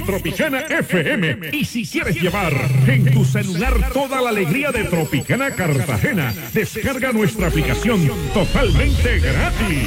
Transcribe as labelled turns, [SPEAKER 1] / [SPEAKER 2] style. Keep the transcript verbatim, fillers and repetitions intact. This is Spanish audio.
[SPEAKER 1] Tropicana F M. Y si quieres llevar en tu celular toda la alegría de Tropicana Cartagena, descarga nuestra aplicación totalmente gratis.